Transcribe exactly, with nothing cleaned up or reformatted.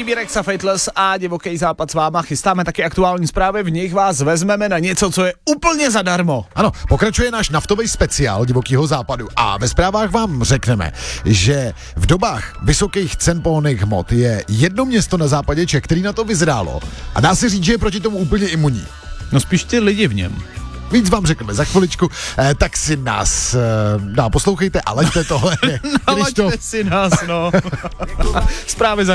Rex a Fateless a Divoký západ s váma. Chystáme taky aktuální zprávy, v nich vás vezmeme na něco, co je úplně zadarmo. Ano, pokračuje náš naftový speciál Divokýho západu a ve zprávách vám řekneme, že v dobách vysokých cen pohonných hmot je jedno město na západě Čech, který na to vyzrálo a dá se říct, že je proti tomu úplně imunní. No spíš ty lidi v něm. Víc vám řekneme za chviličku, eh, tak si nás eh, no, poslouchejte a leďte tohle. Nalaďte si nás, no. Zprávy za